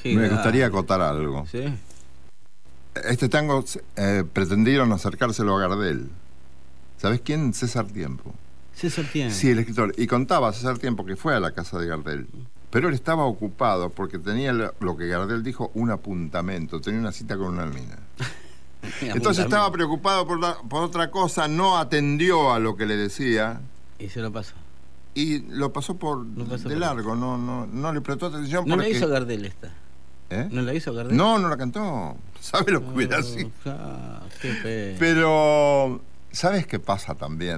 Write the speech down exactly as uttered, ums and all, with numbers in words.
Qué Me grande. gustaría acotar algo. ¿Sí? Este tango eh, pretendieron acercárselo a Gardel. ¿Sabés quién? César Tiempo. César Tiempo. Sí, el escritor. Y contaba César Tiempo que fue a la casa de Gardel. Pero él estaba ocupado porque tenía lo que Gardel dijo, un apuntamento. Tenía una cita con una mina. Entonces estaba preocupado por, la, por otra cosa, no atendió a lo que le decía. Y se lo pasó. Y lo pasó por Lo pasó de por largo, no, no, no le prestó atención. No porque... la hizo Gardel esta. ¿Eh? ¿No la hizo Gardel? No, no la cantó. ¿Sabe lo que hubiera Oh, sido? ah, qué pena. Pero, ¿sabes qué pasa también?